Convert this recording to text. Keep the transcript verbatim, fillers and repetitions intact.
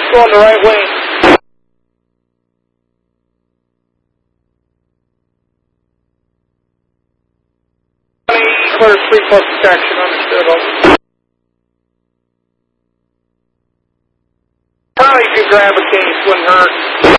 Go on the right wing. First three plus protection, understood. Over. Probably do grab a case, wouldn't hurt.